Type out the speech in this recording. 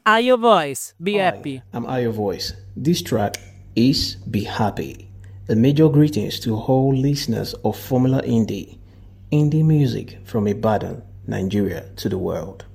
Ayo Voice. Be Hi, happy. I'm Ayo Voice. This track is Be Happy. A major greetings to all listeners of Formula Indie music from Ibadan, Nigeria to the world.